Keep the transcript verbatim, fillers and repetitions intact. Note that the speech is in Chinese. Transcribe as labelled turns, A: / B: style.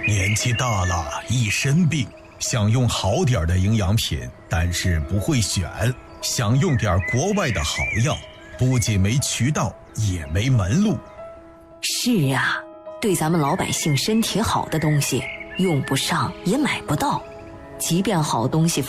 A: 年纪大了，一身病，想用好点的营养品，但是不会选，想用点国外的好药，不仅没渠道，也没门路。
B: 是啊，对咱们老百姓身体好的东西，用不上也买不到，即便好东西